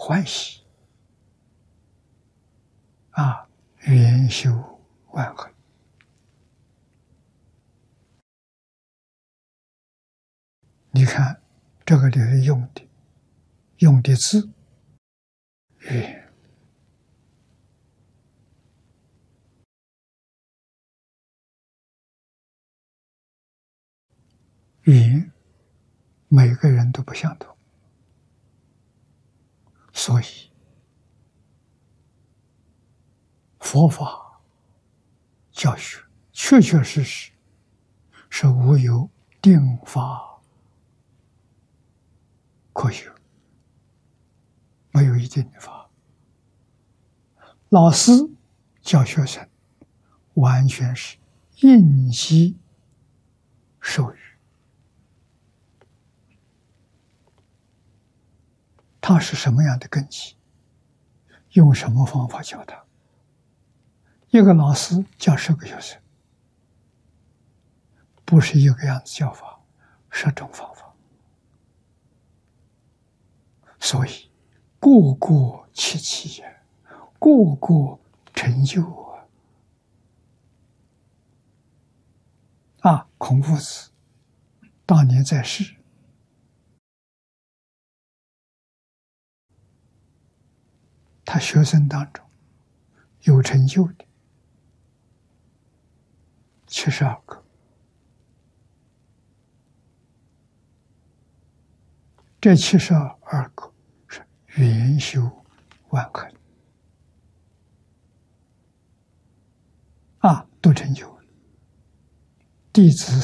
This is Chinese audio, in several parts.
欢喜啊，愿修万恒。你看这个里头用的字，愿。愿每个人都不相同，所以佛法教学确确实实是无有定法可学，没有一定的法。老师教学生完全是应机授予，他是什么样的根基，用什么方法教他。一个老师教10个学生，不是一个样子教法，10种方法。所以个个其器也，个个成就啊！孔夫子当年在世，他学生当中有成就的72个，这72个是愿修万恒啊，都成就了。弟子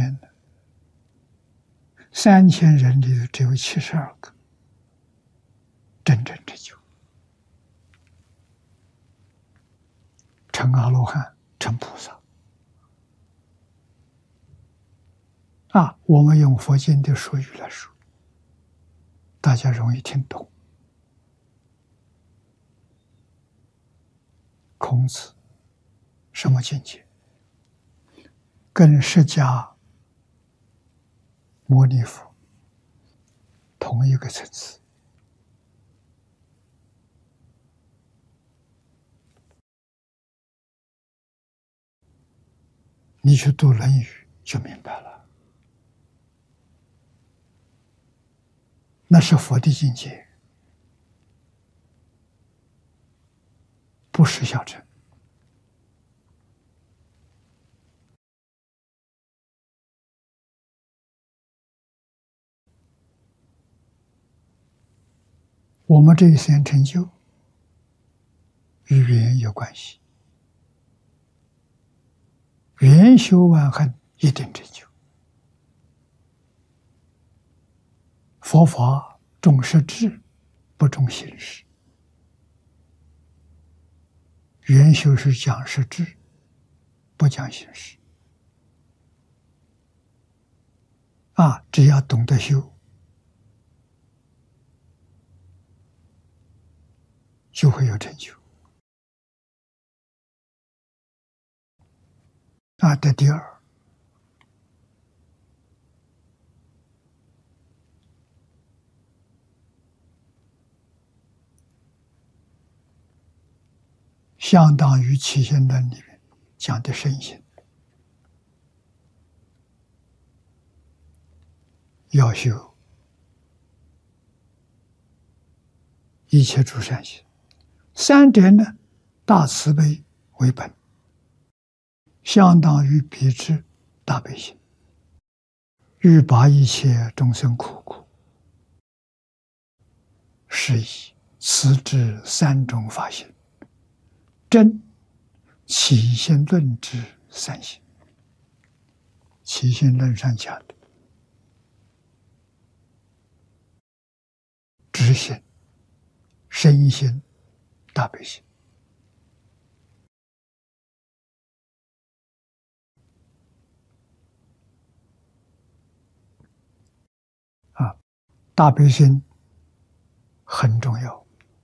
3000人里头只有72个真正成就，成阿罗汉，成菩萨啊！我们用佛经的术语来说，大家容易听懂。孔子什么境界？跟释迦牟尼佛同一个层次。你去读《论语》就明白了，那是佛的境界，不是小乘。我们这一生成就与缘有关系，缘修万恒一定成就。佛法重实质，不重形式。缘修是讲实质，不讲形式。啊，只要懂得修，就会有成就。啊，这第二，相当于起心论里面讲的身心，要修一切诸善行。三者呢，大慈悲为本，相当于彼之大悲心，欲拔一切众生苦，是以此之3种法行，真起心论之3行。起心论上讲的知心、身心、大悲心。啊，大悲心很重要。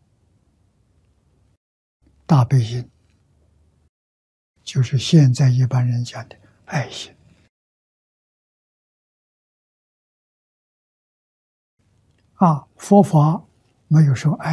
大悲心就是现在一般人讲的爱心。啊，佛法没有说爱。